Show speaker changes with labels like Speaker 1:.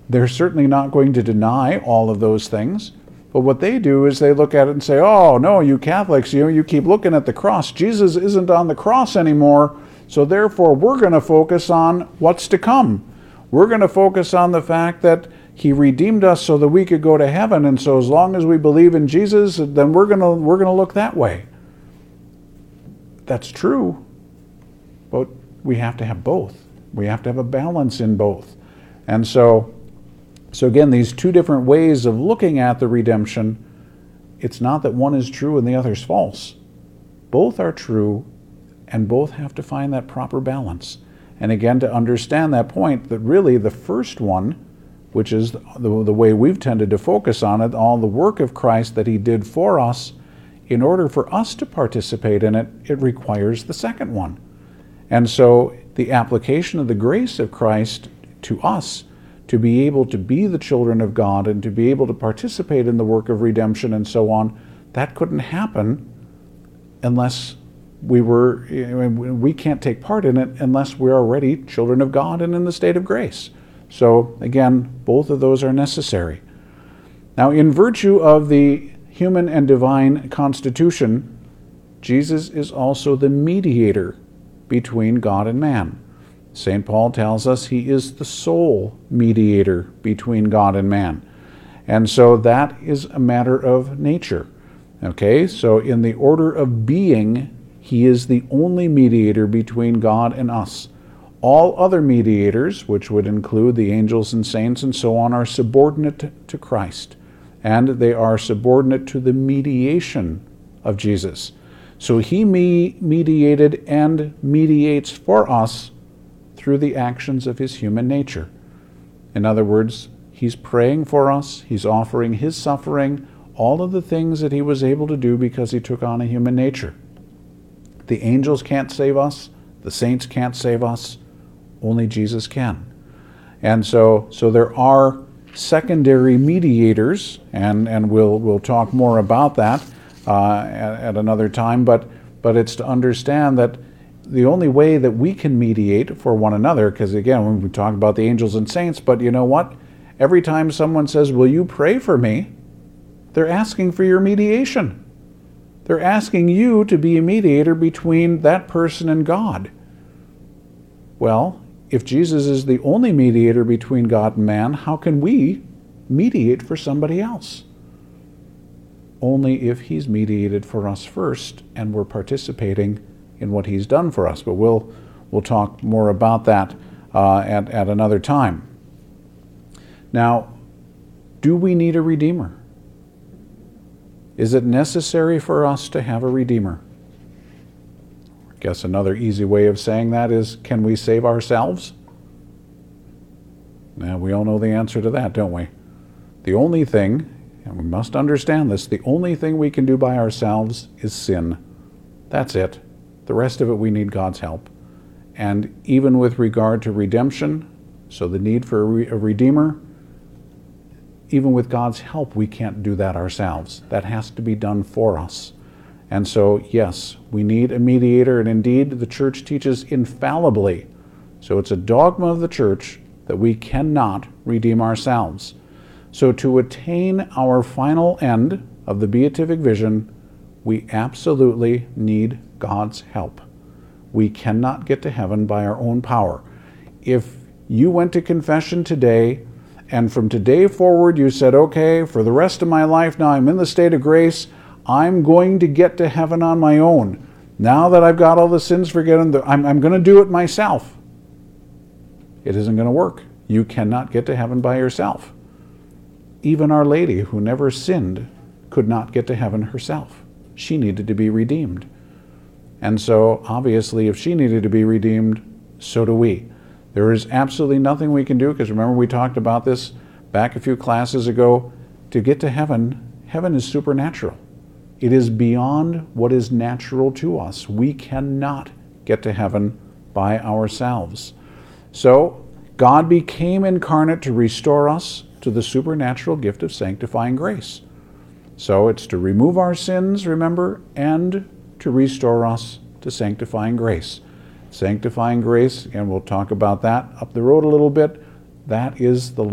Speaker 1: They're certainly not going to deny all of those things. But what they do is they look at it and say, oh, no, you Catholics, you keep looking at the cross. Jesus isn't on the cross anymore, so therefore we're going to focus on what's to come. We're going to focus on the fact that he redeemed us so that we could go to heaven, and so as long as we believe in Jesus, then we're going to look that way. That's true, but we have to have both. We have to have a balance in both. And so again, these two different ways of looking at the redemption, it's not that one is true and the other is false. Both are true, and both have to find that proper balance. And again, to understand that point, that really the first one, which is the way we've tended to focus on it, all the work of Christ that he did for us, in order for us to participate in it, it requires the second one. And so the application of the grace of Christ to us, to be able to be the children of God and to be able to participate in the work of redemption and so on, that couldn't happen unless we can't take part in it unless we're already children of God and in the state of grace. So again, both of those are necessary. Now, in virtue of the human and divine constitution, Jesus is also the mediator between God and man. St. Paul tells us he is the sole mediator between God and man. And so that is a matter of nature. Okay, so in the order of being, he is the only mediator between God and us. All other mediators, which would include the angels and saints and so on, are subordinate to Christ. And they are subordinate to the mediation of Jesus. So he mediated and mediates for us through the actions of his human nature. In other words, he's praying for us, he's offering his suffering, all of the things that he was able to do because he took on a human nature. The angels can't save us, the saints can't save us, only Jesus can. And so there are secondary mediators, and we'll talk more about that at another time, but it's to understand that the only way that we can mediate for one another, because again, we talk about the angels and saints, but you know what? Every time someone says, will you pray for me? They're asking for your mediation. They're asking you to be a mediator between that person and God. Well, if Jesus is the only mediator between God and man, how can we mediate for somebody else? Only if he's mediated for us first and we're participating in what he's done for us. But we'll talk more about that at another time. Now, do we need a Redeemer? Is it necessary for us to have a Redeemer? I guess another easy way of saying that is, can we save ourselves? Now, we all know the answer to that, don't we? The only thing, and we must understand this, the only thing we can do by ourselves is sin. That's it. The rest of it, we need God's help. And even with regard to redemption, so the need for a Redeemer, even with God's help, we can't do that ourselves. That has to be done for us. And so, yes, we need a mediator, and indeed, the Church teaches infallibly. So it's a dogma of the Church that we cannot redeem ourselves. So to attain our final end of the beatific vision, we absolutely need God's help. We cannot get to heaven by our own power. If you went to confession today, and from today forward you said, okay, for the rest of my life now I'm in the state of grace, I'm going to get to heaven on my own. Now that I've got all the sins forgiven, I'm going to do it myself. It isn't going to work. You cannot get to heaven by yourself. Even Our Lady, who never sinned, could not get to heaven herself. She needed to be redeemed. And so, obviously, if she needed to be redeemed, so do we. There is absolutely nothing we can do, because remember we talked about this back a few classes ago. To get to heaven, heaven is supernatural. It is beyond what is natural to us. We cannot get to heaven by ourselves. So, God became incarnate to restore us to the supernatural gift of sanctifying grace. So it's to remove our sins, remember, and to restore us to sanctifying grace. Sanctifying grace, and we'll talk about that up the road a little bit, that is the